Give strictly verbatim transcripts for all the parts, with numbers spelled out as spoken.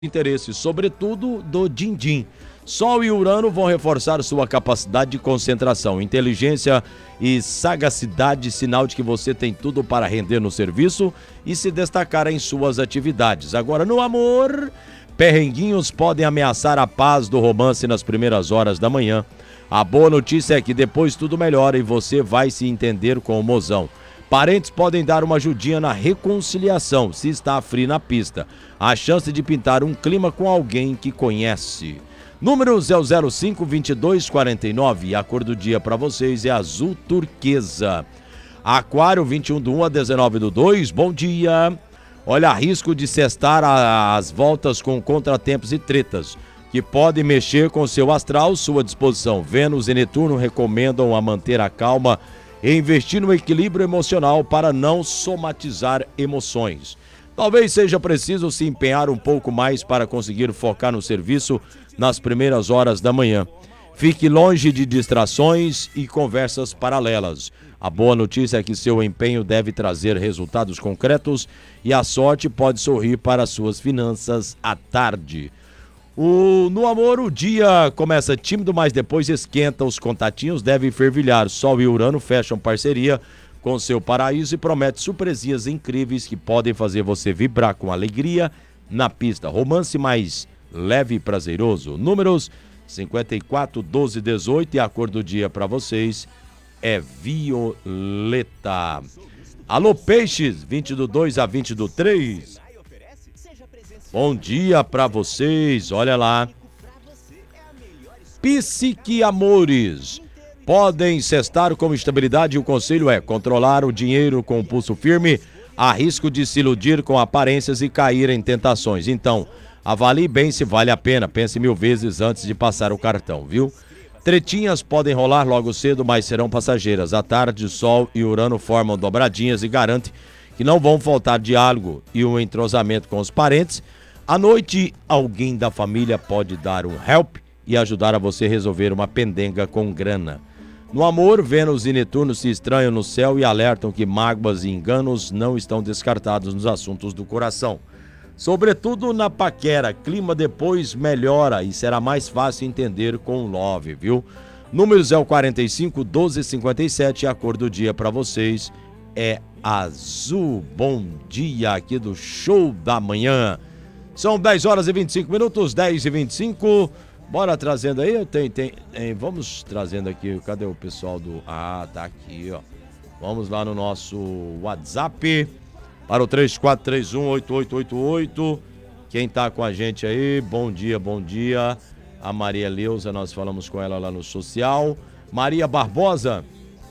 interesse, sobretudo do din-din. Sol e Urano vão reforçar sua capacidade de concentração, inteligência e sagacidade, sinal de que você tem tudo para render no serviço e se destacar em suas atividades. Agora, no amor, perrenguinhos podem ameaçar a paz do romance nas primeiras horas da manhã. A boa notícia é que depois tudo melhora e você vai se entender com o mozão. Parentes podem dar uma ajudinha na reconciliação, se está frio na pista. A chance de pintar um clima com alguém que conhece. Números é o zero cinco, vinte e dois, quarenta e nove e a cor do dia para vocês é azul turquesa. Aquário, vinte e um do um a dezenove do dois, bom dia. Olha, risco de cestar as voltas com contratempos e tretas, que podem mexer com seu astral, sua disposição. Vênus e Netuno recomendam a manter a calma e investir no equilíbrio emocional para não somatizar emoções. Talvez seja preciso se empenhar um pouco mais para conseguir focar no serviço nas primeiras horas da manhã. Fique longe de distrações e conversas paralelas. A boa notícia é que seu empenho deve trazer resultados concretos e a sorte pode sorrir para suas finanças à tarde. O, no amor, o dia começa tímido, mas depois esquenta. Os contatinhos devem fervilhar. Sol e Urano fecham parceria com seu paraíso e prometem surpresinhas incríveis que podem fazer você vibrar com alegria na pista. Romance mais leve e prazeroso. Números cinquenta e quatro, doze, dezoito e a cor do dia para vocês é violeta. Alô, peixes, vinte do dois a vinte do três. Bom dia pra vocês, olha lá. Psique Amores. Podem cestar com estabilidade e o conselho é controlar o dinheiro com o pulso firme. Há risco de se iludir com aparências e cair em tentações. Então, avalie bem se vale a pena. Pense mil vezes antes de passar o cartão, viu? Tretinhas podem rolar logo cedo, mas serão passageiras. À tarde, Sol e Urano formam dobradinhas e garante que não vão faltar diálogo e um entrosamento com os parentes. À noite, alguém da família pode dar um help e ajudar a você resolver uma pendenga com grana. No amor, Vênus e Netuno se estranham no céu e alertam que mágoas e enganos não estão descartados nos assuntos do coração. Sobretudo na paquera, clima depois melhora e será mais fácil entender com o love, viu? Números é o quarenta e cinco, doze, cinquenta e sete e a cor do dia para vocês é azul. Bom dia aqui do Show da Manhã. São dez horas e vinte e cinco minutos, dez e vinte e cinco. Bora trazendo aí, tem, tem, tem, vamos trazendo aqui, cadê o pessoal do... Ah, tá aqui, ó. Vamos lá no nosso WhatsApp para o três quatro três um, oito oito oito oito. Quem tá com a gente aí, bom dia, bom dia. A Maria Leusa, nós falamos com ela lá no social. Maria Barbosa.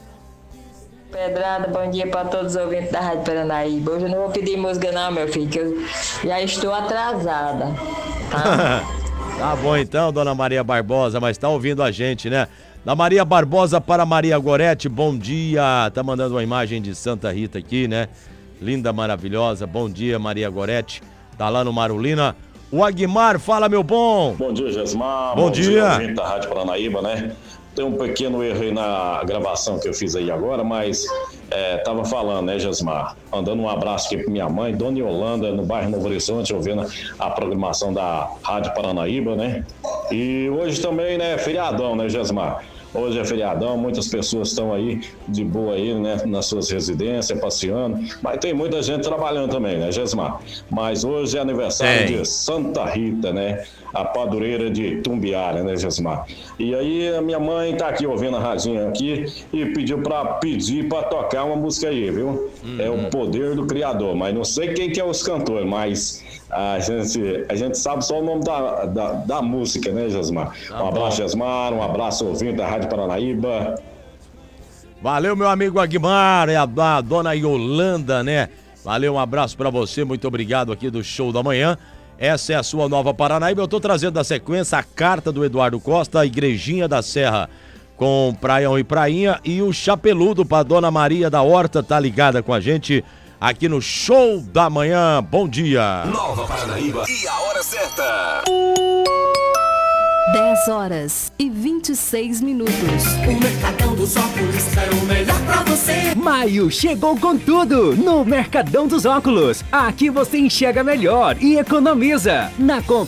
Pedrada, bom dia para todos os ouvintes da Rádio Paranaíba. Hoje eu não vou pedir música não, meu filho, que eu já estou atrasada. Tá, tá bom então, dona Maria Barbosa, mas tá ouvindo a gente, né? Da Maria Barbosa para Maria Gorete, bom dia. Tá mandando uma imagem de Santa Rita aqui, né? Linda, maravilhosa. Bom dia, Maria Gorete. Tá lá no Marulina. O Aguimar, fala, meu bom. Bom dia, Gesmar. Bom, bom dia. dia ouvinte da Rádio Paranaíba, né? Tem um pequeno erro aí na gravação que eu fiz aí agora, mas é, tava falando, né, Gesmar? Mandando um abraço aqui pra minha mãe, Dona Yolanda, no bairro Novo Horizonte, ouvindo a programação da Rádio Paranaíba, né? E hoje também, né, feriadão, né, Gesmar? Hoje é feriadão, muitas pessoas estão aí de boa aí, né, nas suas residências, passeando, mas tem muita gente trabalhando também, né, Gesmar? Mas hoje é aniversário Sim. de Santa Rita, né? A padureira de Tumbiara, né, Gesmar? E aí a minha mãe tá aqui ouvindo a radinha aqui e pediu pra pedir pra tocar uma música aí, viu? Uhum. É o Poder do Criador, mas não sei quem que é os cantores, mas a gente, a gente sabe só o nome da, da, da música, né, Gesmar? Tá um abraço, bom. Gesmar, um abraço ouvinte da Rádio Paranaíba. Valeu, meu amigo Aguimar, e a, a dona Yolanda, né? Valeu, um abraço pra você, muito obrigado aqui do Show da Manhã. Essa é a sua nova Paranaíba. Eu tô trazendo da sequência a carta do Eduardo Costa, a Igrejinha da Serra, com Praião e Prainha, e o Chapeludo pra Dona Maria da Horta, tá ligada com a gente aqui no Show da Manhã. Bom dia. Nova Paranaíba e a hora certa. dez horas e vinte e seis minutos. O Mercadão dos Óculos é o melhor pra você. Maio chegou com tudo no Mercadão dos Óculos. Aqui você enxerga melhor e economiza. Na compra